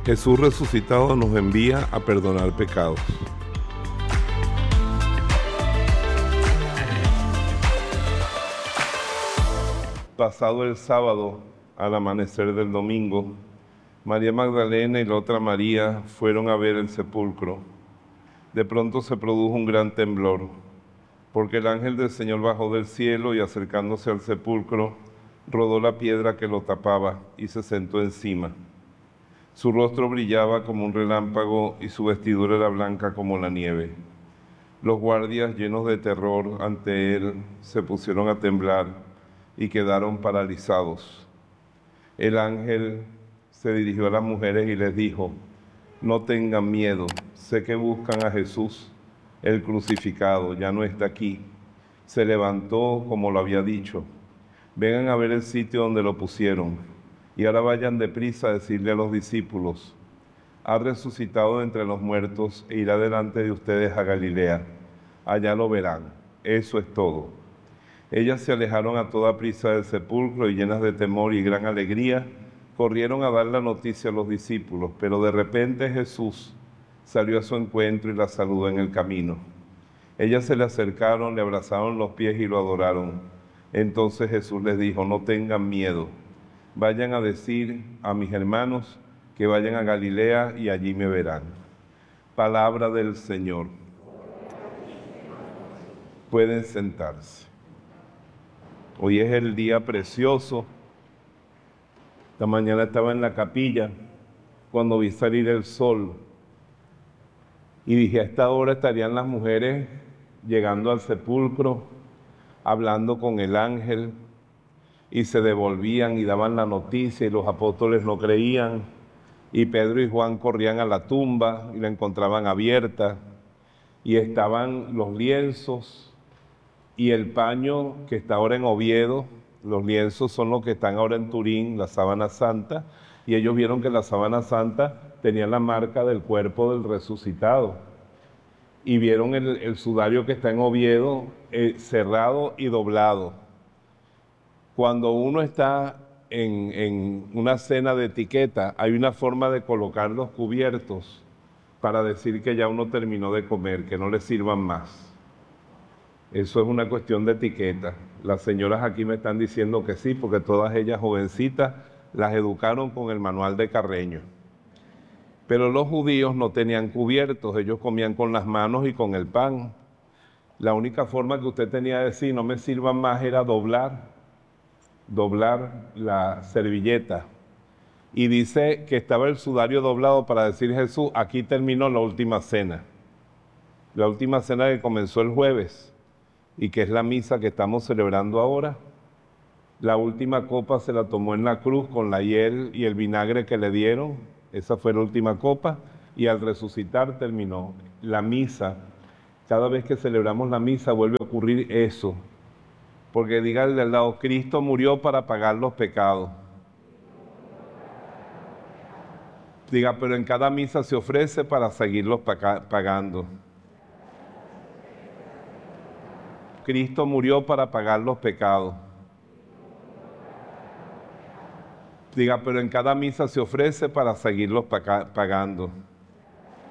Jesús resucitado nos envía a perdonar pecados. Pasado el sábado, al amanecer del domingo, María Magdalena y la otra María fueron a ver el sepulcro. De pronto se produjo un gran temblor, porque el ángel del Señor bajó del cielo y acercándose al sepulcro, rodó la piedra que lo tapaba y se sentó encima. Su rostro brillaba como un relámpago y su vestidura era blanca como la nieve. Los guardias, llenos de terror ante él, se pusieron a temblar y quedaron paralizados. El ángel se dirigió a las mujeres y les dijo: no tengan miedo, sé que buscan a Jesús, el crucificado, ya no está aquí. Se levantó como lo había dicho. Vengan a ver el sitio donde lo pusieron. Y ahora vayan deprisa a decirle a los discípulos: ha resucitado de entre los muertos e irá delante de ustedes a Galilea. Allá lo verán. Eso es todo. Ellas se alejaron a toda prisa del sepulcro y llenas de temor y gran alegría, corrieron a dar la noticia a los discípulos, pero de repente Jesús salió a su encuentro y la saludó en el camino. Ellas se le acercaron, le abrazaron los pies y lo adoraron. Entonces Jesús les dijo: no tengan miedo. Vayan a decir a mis hermanos que vayan a Galilea y allí me verán. Palabra del Señor. Pueden sentarse. Hoy es el día precioso. Esta mañana estaba en la capilla cuando vi salir el sol y dije: a esta hora estarían las mujeres llegando al sepulcro, hablando con el ángel, y se devolvían y daban la noticia y los apóstoles no creían, y Pedro y Juan corrían a la tumba y la encontraban abierta, y estaban los lienzos y el paño que está ahora en Oviedo. Los lienzos son los que están ahora en Turín, la sábana santa, y ellos vieron que la sábana santa tenía la marca del cuerpo del resucitado, y vieron el sudario que está en Oviedo cerrado y doblado. Cuando uno está en una cena de etiqueta, hay una forma de colocar los cubiertos para decir que ya uno terminó de comer, que no le sirvan más. Eso es una cuestión de etiqueta. Las señoras aquí me están diciendo que sí, porque todas ellas jovencitas las educaron con el manual de Carreño. Pero los judíos no tenían cubiertos, ellos comían con las manos y con el pan. La única forma que usted tenía de decir no me sirvan más era doblar la servilleta. Y dice que estaba el sudario doblado para decir Jesús: aquí terminó la última cena. La última cena que comenzó el jueves y que es la misa que estamos celebrando ahora. La última copa se la tomó en la cruz con la hiel y el vinagre que le dieron. Esa fue la última copa, y al resucitar terminó. La misa, cada vez que celebramos la misa vuelve a ocurrir eso. Porque diga del lado: Cristo murió para pagar los pecados. Diga: pero en cada misa se ofrece para seguirlos pagando. Cristo murió para pagar los pecados. Diga: pero en cada misa se ofrece para seguirlos pagando.